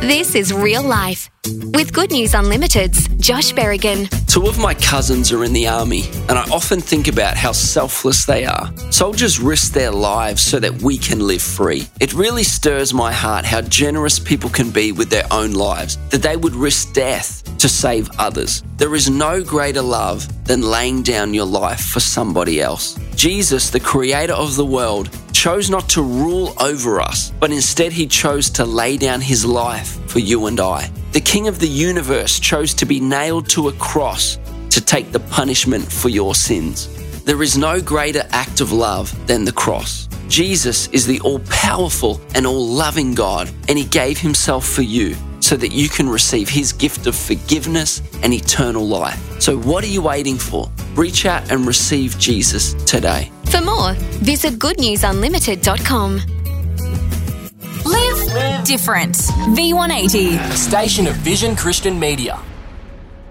This is Real Life with Good News Unlimited's Josh Berrigan. Two of my cousins are in the army, and I often think about how selfless they are. Soldiers risk their lives so that we can live free. It really stirs my heart how generous people can be with their own lives, that they would risk death to save others. There is no greater love than laying down your life for somebody else. Jesus, the creator of the world, chose not to rule over us, but instead he chose to lay down his life for you and I. The King of the universe chose to be nailed to a cross to take the punishment for your sins. There is no greater act of love than the cross. Jesus is the all-powerful and all-loving God, and he gave himself for you so that you can receive his gift of forgiveness and eternal life. So what are you waiting for? Reach out and receive Jesus today. For more, visit goodnewsunlimited.com. Live different. V180. A station of Vision Christian Media.